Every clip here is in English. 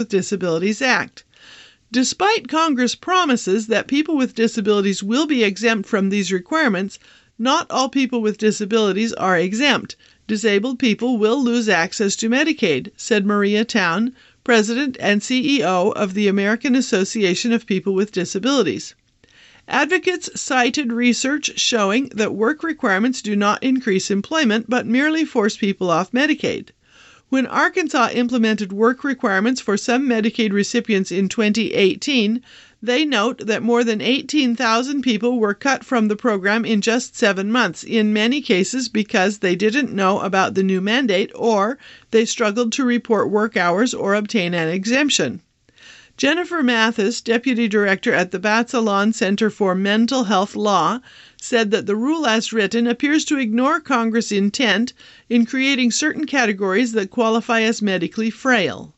with Disabilities Act. Despite Congress promises that people with disabilities will be exempt from these requirements, not all people with disabilities are exempt. Disabled people will lose access to Medicaid, said Maria Town, President and CEO of the American Association of People with Disabilities. Advocates cited research showing that work requirements do not increase employment but merely force people off Medicaid. When Arkansas implemented work requirements for some Medicaid recipients in 2018, they note that more than 18,000 people were cut from the program in just 7 months, in many cases because they didn't know about the new mandate or they struggled to report work hours or obtain an exemption. Jennifer Mathis, Deputy Director at the Batsalon Center for Mental Health Law, said that the rule as written appears to ignore Congress' intent in creating certain categories that qualify as medically frail.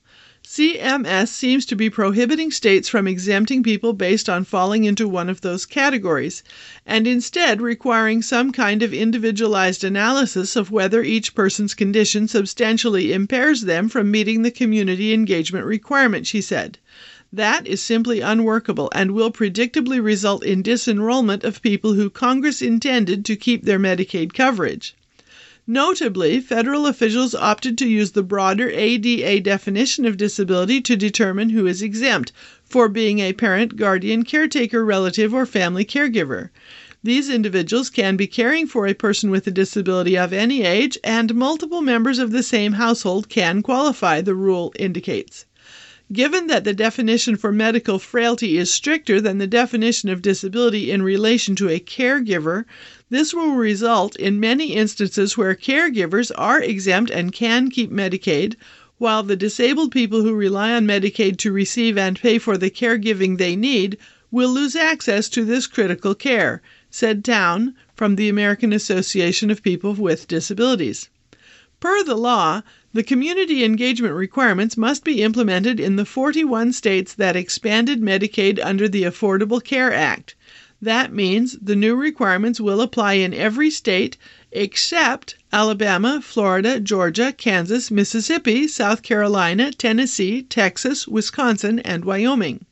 CMS seems to be prohibiting states from exempting people based on falling into one of those categories, and instead requiring some kind of individualized analysis of whether each person's condition substantially impairs them from meeting the community engagement requirement, she said. That is simply unworkable and will predictably result in disenrollment of people who Congress intended to keep their Medicaid coverage. Notably, federal officials opted to use the broader ADA definition of disability to determine who is exempt for being a parent, guardian, caretaker, relative, or family caregiver. These individuals can be caring for a person with a disability of any age, and multiple members of the same household can qualify, the rule indicates. Given that the definition for medical frailty is stricter than the definition of disability in relation to a caregiver, this will result in many instances where caregivers are exempt and can keep Medicaid, while the disabled people who rely on Medicaid to receive and pay for the caregiving they need will lose access to this critical care, said Town from the American Association of People with Disabilities. Per the law, the community engagement requirements must be implemented in the 41 states that expanded Medicaid under the Affordable Care Act. That means the new requirements will apply in every state except Alabama, Florida, Georgia, Kansas, Mississippi, South Carolina, Tennessee, Texas, Wisconsin, and Wyoming.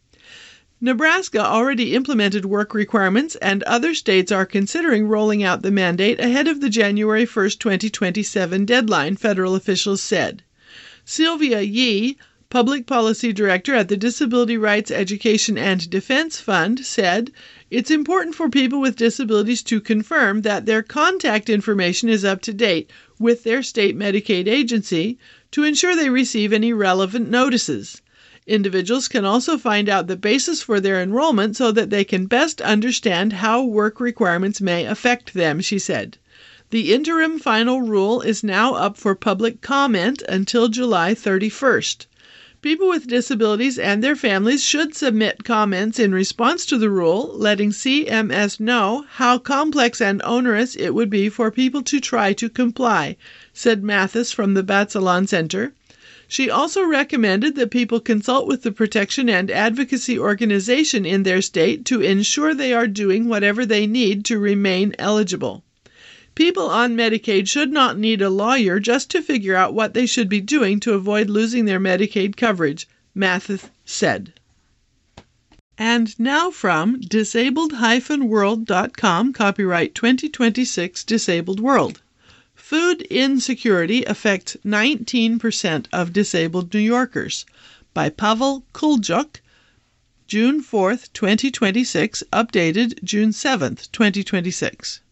Nebraska already implemented work requirements, and other states are considering rolling out the mandate ahead of the January 1, 2027 deadline, federal officials said. Sylvia Yee, Public Policy Director at the Disability Rights Education and Defense Fund, said, "It's important for people with disabilities to confirm that their contact information is up to date with their state Medicaid agency to ensure they receive any relevant notices. Individuals can also find out the basis for their enrollment so that they can best understand how work requirements may affect them," she said. The interim final rule is now up for public comment until July 31st. People with disabilities and their families should submit comments in response to the rule, letting CMS know how complex and onerous it would be for people to try to comply, said Mathis from the Batsalon Center. She also recommended that people consult with the protection and advocacy organization in their state to ensure they are doing whatever they need to remain eligible. People on Medicaid should not need a lawyer just to figure out what they should be doing to avoid losing their Medicaid coverage, Mathis said. And now from disabled-world.com, copyright 2026 Disabled World. Food insecurity affects 19% of disabled New Yorkers, by Pavel Kuljuk, June 4, 2026, updated June 7, 2026.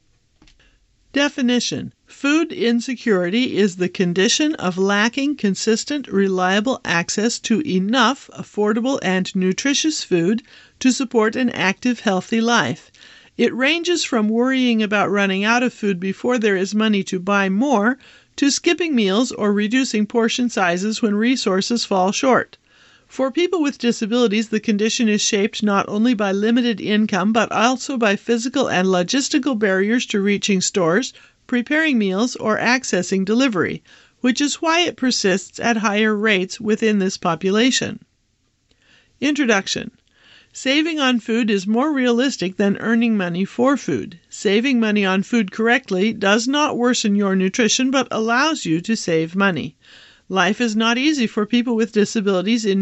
Definition: food insecurity is the condition of lacking consistent, reliable access to enough affordable and nutritious food to support an active, healthy life. It ranges from worrying about running out of food before there is money to buy more, to skipping meals or reducing portion sizes when resources fall short. For people with disabilities, the condition is shaped not only by limited income but also by physical and logistical barriers to reaching stores, preparing meals, or accessing delivery, which is why it persists at higher rates within this population. Introduction. Saving on food is more realistic than earning money for food. Saving money on food correctly does not worsen your nutrition but allows you to save money. Life is not easy for people with disabilities in